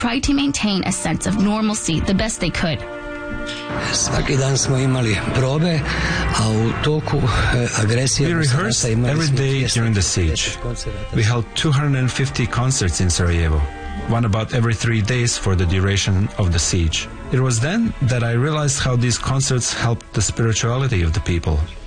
tried to maintain a sense of normalcy the best they could. Svaki dan smo imali probe, a u toku agresije... We rehearsed every day during the siege. We held 250 concerts in Sarajevo, one about every 3 days for the duration of the siege. It was then that I realized how these concerts helped the spirituality of the people.